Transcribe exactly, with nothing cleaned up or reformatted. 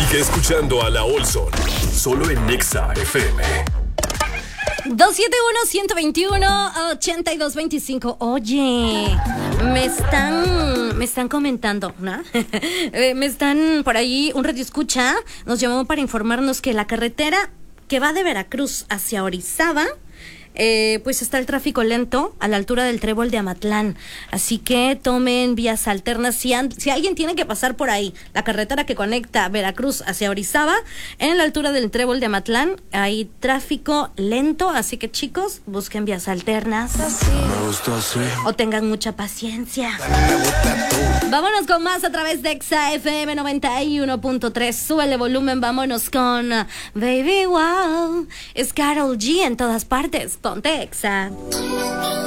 Sigue escuchando a la Olson, solo en Nexa F M. dos siete uno, uno dos uno, ocho dos dos cinco. Oye, me están me están comentando, ¿no? Me están por ahí, un radio escucha nos llamó para informarnos que la carretera que va de Veracruz hacia Orizaba, Eh, pues está el tráfico lento a la altura del Trébol de Amatlán, así que tomen vías alternas si, an- si alguien tiene que pasar por ahí, la carretera que conecta Veracruz hacia Orizaba, en la altura del Trébol de Amatlán hay tráfico lento, así que chicos, busquen vías alternas o tengan mucha paciencia. Vámonos con más a través de Exa F M noventa y uno punto tres, súbele volumen, vámonos con uh, Baby Wow, es Karol G en todas partes. Ponte Exa.